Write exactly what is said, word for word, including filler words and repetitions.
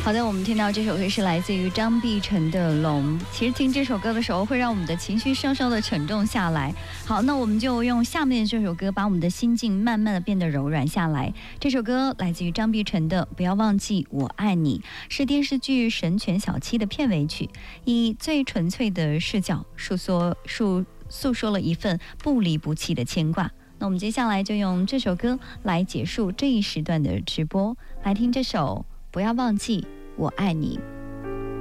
好的，我们听到这首歌是来自于张碧晨的《龙》。其实听这首歌的时候，会让我们的情绪稍稍的沉重下来。好，那我们就用下面这首歌，把我们的心境慢慢的变得柔软下来。这首歌来自于张碧晨的《不要忘记我爱你》，是电视剧《神犬小七》的片尾曲，以最纯粹的视角诉说诉诉说了一份不离不弃的牵挂。那我们接下来就用这首歌来结束这一时段的直播，来听这首《不要忘记我爱你》。